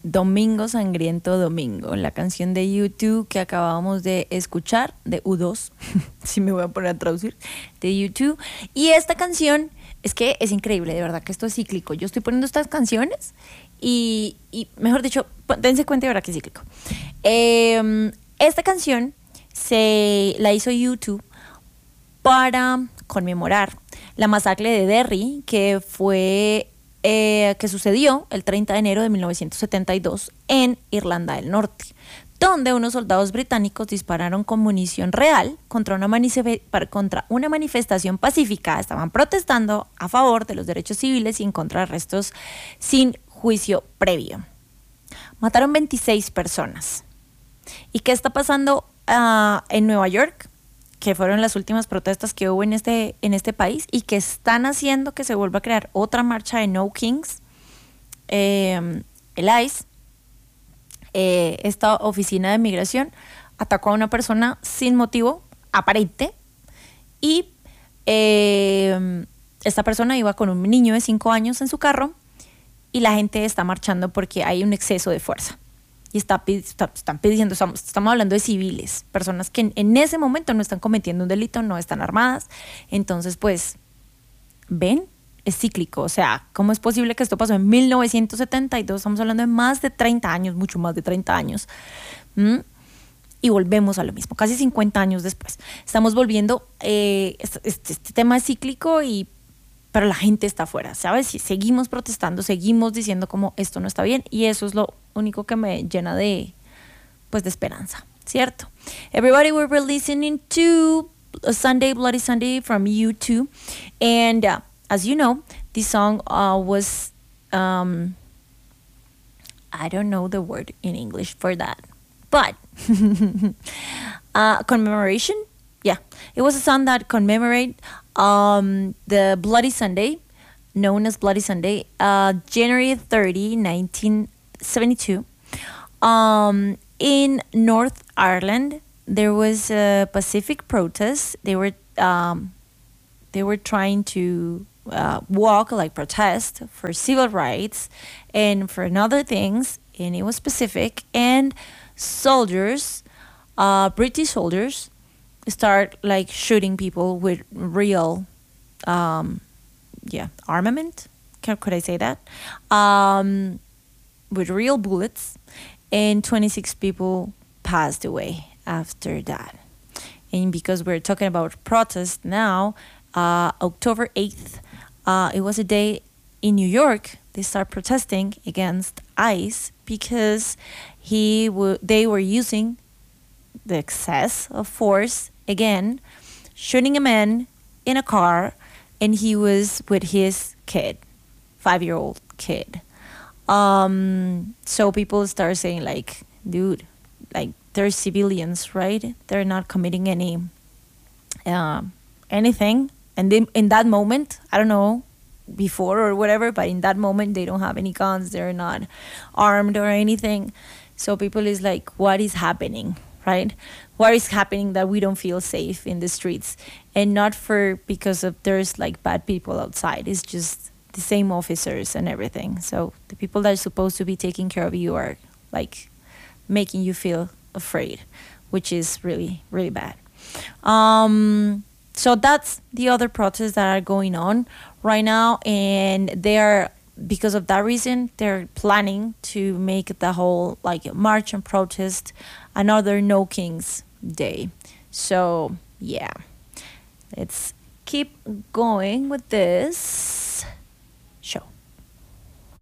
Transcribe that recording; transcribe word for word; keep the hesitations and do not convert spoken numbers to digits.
Domingo Sangriento Domingo, la canción de U dos que acabamos de escuchar, de U dos, si me voy a poner a traducir, de U dos. Y esta canción es que es increíble, de verdad que esto es cíclico. Yo estoy poniendo estas canciones y, y mejor dicho, dense cuenta de verdad que es cíclico. Eh, esta canción se la hizo U dos para conmemorar la masacre de Derry, que fue eh, que sucedió el treinta de enero de mil novecientos setenta y dos en Irlanda del Norte, donde unos soldados británicos dispararon con munición real contra una, contra una manifestación pacífica. Estaban protestando a favor de los derechos civiles y en contra de arrestos sin juicio previo. Mataron veintiséis personas. ¿Y qué está pasando uh, en Nueva York? Que fueron las últimas protestas que hubo en este, en este país y que están haciendo que se vuelva a crear otra marcha de No Kings. Eh, el ICE, eh, esta oficina de migración, atacó a una persona sin motivo aparente y eh, esta persona iba con un niño de cinco años en su carro y la gente está marchando porque hay un exceso de fuerza. Y está, está, están pidiendo, estamos, estamos hablando de civiles, personas que en, en ese momento no están cometiendo un delito, no están armadas. Entonces, pues, ven, es cíclico. O sea, ¿cómo es posible que esto pasó en mil novecientos setenta y dos? Estamos hablando de más de treinta años, mucho más de treinta años. ¿Mm? Y volvemos a lo mismo, casi cincuenta años después. Estamos volviendo, eh, este, este tema es cíclico y pero la gente está afuera, ¿sabes? Si seguimos protestando, seguimos diciendo como esto no está bien y eso es lo único que me llena de, pues, de esperanza, ¿cierto? Everybody, we're listening to a Sunday, Bloody Sunday from U dos, and uh, as you know, this song uh, was, um, I don't know the word in English for that, but uh, commemoration. Yeah, it was a song that commemorated um, the Bloody Sunday, known as Bloody Sunday, uh, January thirtieth, nineteen seventy-two. Um, in North Ireland, there was a Pacific protest. They were um, they were trying to uh, walk, like protest for civil rights and for other things, and it was Pacific. And soldiers, uh, British soldiers, start like shooting people with real um yeah armament, Can, could I say that, um with real bullets, and twenty-six people passed away after that. And because we're talking about protest now, uh October eighth, uh it was a day in New York they start protesting against ICE because he w- they were using the excess of force again, shooting a man in a car, and he was with his kid, five-year-old kid. Um, so people start saying like, dude, like they're civilians, right? They're not committing any uh, anything. And then in that moment, I don't know, before or whatever, but in that moment they don't have any guns, they're not armed or anything. So people is like, what is happening? Right? What is happening that we don't feel safe in the streets? And not for because of there's like bad people outside. It's just the same officers and everything. So the people that are supposed to be taking care of you are like making you feel afraid, which is really, really bad. Um, so that's the other protests that are going on right now. And they are, because of that reason, they're planning to make the whole like march and protest another No Kings Day. So yeah, let's keep going with this show.